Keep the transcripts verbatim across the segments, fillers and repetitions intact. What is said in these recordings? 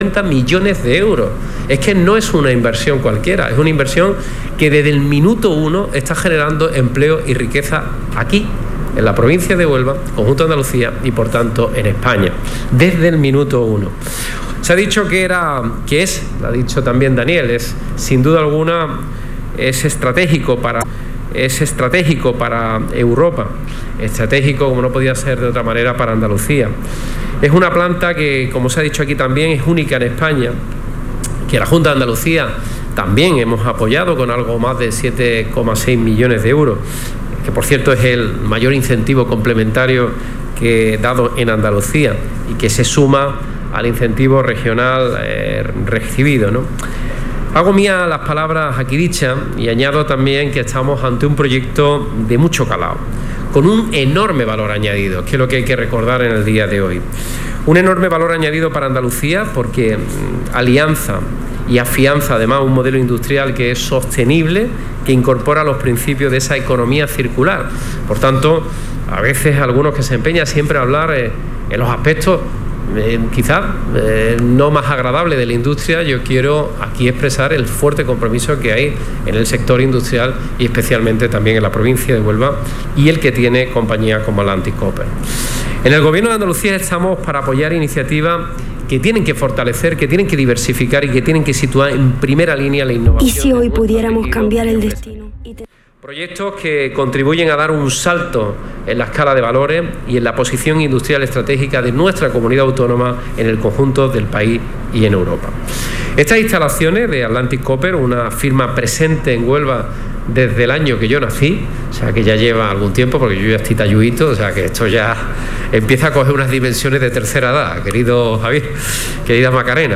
millones de euros. Es que no es una inversión cualquiera, es una inversión que desde el minuto uno está generando empleo y riqueza aquí, en la provincia de Huelva, conjunto de Andalucía y por tanto en España, desde el minuto uno. Se ha dicho que era, que es, lo ha dicho también Daniel, es sin duda alguna es estratégico para es estratégico para Europa, estratégico, como no podía ser de otra manera, para Andalucía. Es una planta que, como se ha dicho aquí también, es única en España, que la Junta de Andalucía también hemos apoyado con algo más de siete coma seis millones de euros, que por cierto es el mayor incentivo complementario que dado en Andalucía y que se suma al incentivo regional eh, recibido, ¿no? Hago mía las palabras aquí dichas y añado también que estamos ante un proyecto de mucho calado, con un enorme valor añadido, que es lo que hay que recordar en el día de hoy. Un enorme valor añadido para Andalucía porque alianza y afianza además un modelo industrial que es sostenible, que incorpora los principios de esa economía circular. Por tanto, a veces algunos que se empeñan siempre a hablar eh, en los aspectos Eh, quizás eh, no más agradable de la industria, yo quiero aquí expresar el fuerte compromiso que hay en el sector industrial y especialmente también en la provincia de Huelva y el que tiene compañías como Atlantic Copper. En el Gobierno de Andalucía estamos para apoyar iniciativas que tienen que fortalecer, que tienen que diversificar y que tienen que situar en primera línea la innovación. ¿Y si hoy pudiéramos cambiar el destino? Proyectos que contribuyen a dar un salto en la escala de valores y en la posición industrial estratégica de nuestra comunidad autónoma en el conjunto del país y en Europa. Estas instalaciones de Atlantic Copper, una firma presente en Huelva desde el año que yo nací, o sea que ya lleva algún tiempo porque yo ya estoy talluito, o sea que esto ya empieza a coger unas dimensiones de tercera edad, querido Javier, querida Macarena.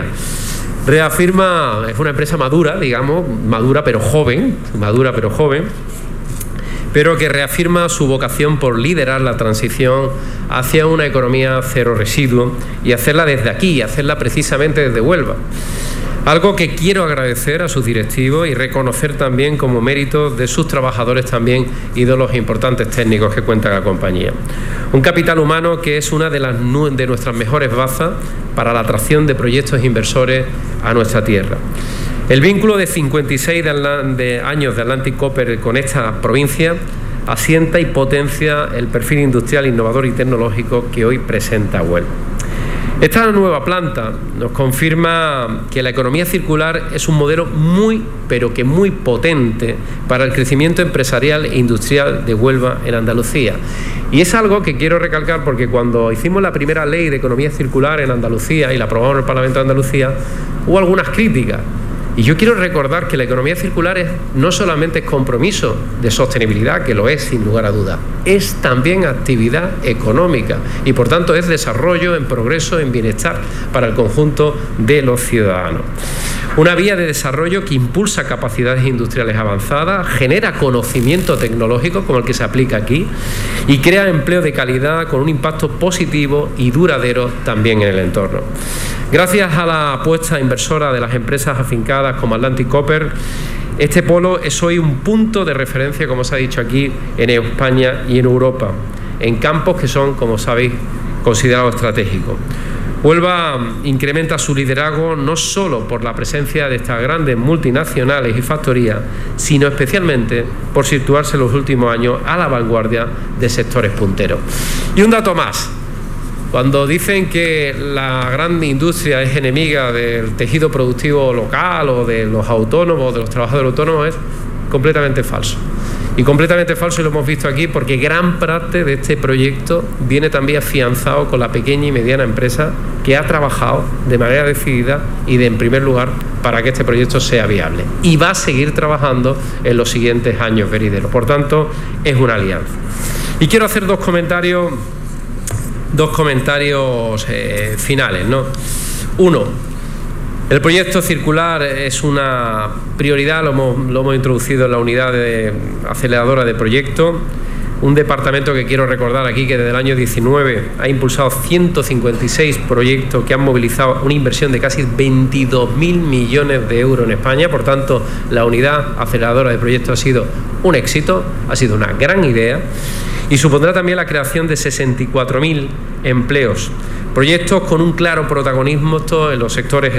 Reafirma, es una empresa madura, digamos, madura pero joven, madura pero joven, pero que reafirma su vocación por liderar la transición hacia una economía cero residuo y hacerla desde aquí, hacerla precisamente desde Huelva. Algo que quiero agradecer a sus directivos y reconocer también como mérito de sus trabajadores también y de los importantes técnicos que cuenta la compañía. Un capital humano que es una de, las, de nuestras mejores bazas para la atracción de proyectos inversores a nuestra tierra. El vínculo de cincuenta y seis de, de años de Atlantic Copper con esta provincia asienta y potencia el perfil industrial, innovador y tecnológico que hoy presenta Huelva. Esta nueva planta nos confirma que la economía circular es un modelo muy, pero que muy potente para el crecimiento empresarial e industrial de Huelva en Andalucía. Y es algo que quiero recalcar porque cuando hicimos la primera ley de economía circular en Andalucía y la aprobamos en el Parlamento de Andalucía, hubo algunas críticas. Y yo quiero recordar que la economía circular es, no solamente es compromiso de sostenibilidad, que lo es sin lugar a dudas, es también actividad económica y por tanto es desarrollo en progreso, en bienestar para el conjunto de los ciudadanos. Una vía de desarrollo que impulsa capacidades industriales avanzadas, genera conocimiento tecnológico como el que se aplica aquí y crea empleo de calidad con un impacto positivo y duradero también en el entorno. Gracias a la apuesta inversora de las empresas afincadas como Atlantic Copper, este polo es hoy un punto de referencia, como se ha dicho aquí, en España y en Europa, en campos que son, como sabéis, considerados estratégicos. Huelva incrementa su liderazgo no solo por la presencia de estas grandes multinacionales y factorías, sino especialmente por situarse en los últimos años a la vanguardia de sectores punteros. Y un dato más. Cuando dicen que la gran industria es enemiga del tejido productivo local o de los autónomos, de los trabajadores autónomos, es completamente falso. Y completamente falso, y lo hemos visto aquí, porque gran parte de este proyecto viene también afianzado con la pequeña y mediana empresa que ha trabajado de manera decidida y de en primer lugar para que este proyecto sea viable. Y va a seguir trabajando en los siguientes años venideros. Por tanto, es una alianza. Y quiero hacer dos comentarios, dos comentarios eh, finales, ¿no? Uno. El proyecto circular es una prioridad, lo hemos, lo hemos introducido en la unidad de aceleradora de proyectos, un departamento que quiero recordar aquí que desde el año diecinueve ha impulsado ciento cincuenta y seis proyectos que han movilizado una inversión de casi veintidós mil millones de euros en España. Por tanto, la unidad aceleradora de proyectos ha sido un éxito, ha sido una gran idea y supondrá también la creación de sesenta y cuatro mil empleos. Proyectos con un claro protagonismo en los sectores